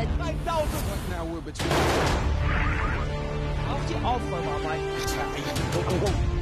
dead. 5,000. What now we're between. Auf die Aufräumer, mein. Go, go, go.